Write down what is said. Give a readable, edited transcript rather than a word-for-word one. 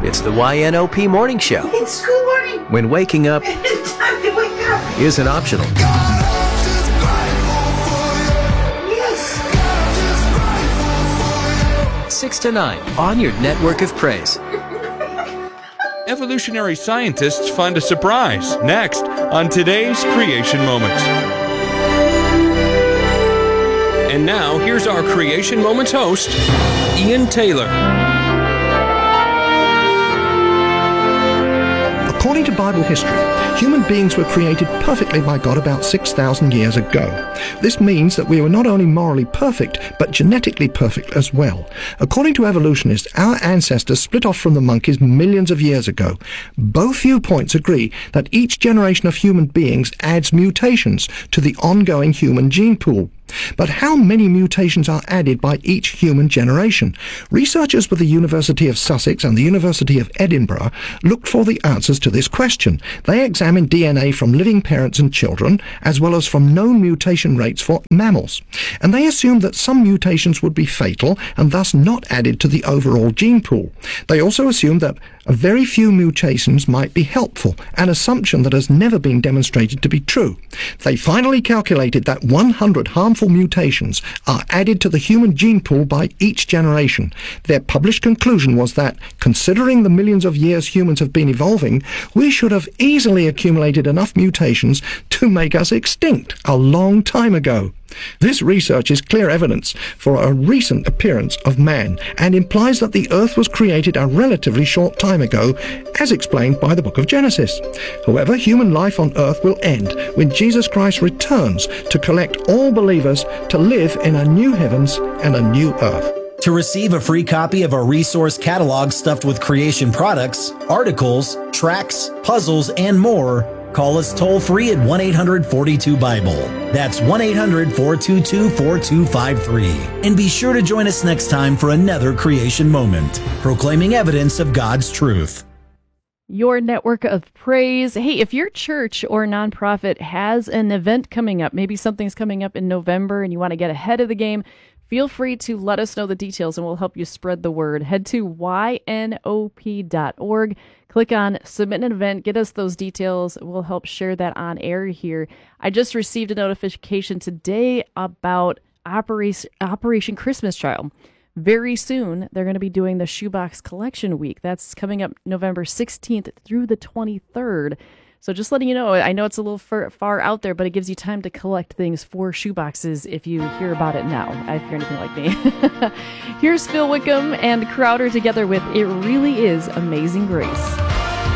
It's the YNOP Morning Show. It's school morning. When waking up It's time to wake up. isn't optional. Yes. 6 to 9 on your network of praise. Evolutionary scientists find a surprise next on today's Creation Moments. And now, here's our Creation Moments host, Ian Taylor. According to Bible history, human beings were created perfectly by God about 6,000 years ago. This means that we were not only morally perfect, but genetically perfect as well. According to evolutionists, our ancestors split off from the monkeys millions of years ago. Both viewpoints agree that each generation of human beings adds mutations to the ongoing human gene pool. But how many mutations are added by each human generation? Researchers with the University of Sussex and the University of Edinburgh looked for the answers to this question. They examined DNA from living parents and children, as well as from known mutation rates for mammals. And they assumed that some mutations would be fatal and thus not added to the overall gene pool. They also assumed that very few mutations might be helpful, an assumption that has never been demonstrated to be true. They finally calculated that 100 harmful mutations are added to the human gene pool by each generation. Their published conclusion was that, considering the millions of years humans have been evolving, we should have easily accumulated enough mutations to make us extinct a long time ago. This research is clear evidence for a recent appearance of man and implies that the earth was created a relatively short time ago, as explained by the book of Genesis. However, human life on earth will end when Jesus Christ returns to collect all believers to live in a new heavens and a new earth. To receive a free copy of our resource catalog stuffed with creation products, articles, tracks, puzzles, and more, call us toll-free at 1-800-42-BIBLE. That's 1-800-422-4253. And be sure to join us next time for another creation moment, proclaiming evidence of God's truth. Your network of praise. Hey, if your church or nonprofit has an event coming up, maybe something's coming up in November and you want to get ahead of the game, feel free to let us know the details and we'll help you spread the word. Head to ynop.org. Click on Submit an Event. Get us those details. We'll help share that on air here. I just received a notification today about Operation Christmas Child. Very soon, they're going to be doing the Shoebox Collection Week. That's coming up November 16th through the 23rd. So just letting you know, I know it's a little far out there, but it gives you time to collect things for shoeboxes if you hear about it now, if you're anything like me. Here's Phil Wickham and Crowder together with It Really Is Amazing Grace.